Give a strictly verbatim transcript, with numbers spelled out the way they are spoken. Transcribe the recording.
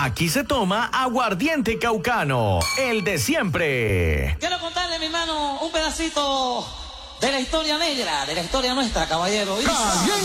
Aquí se toma aguardiente caucano, el de siempre. Quiero contarle, mi hermano, un pedacito de la historia negra, de la historia nuestra, caballero.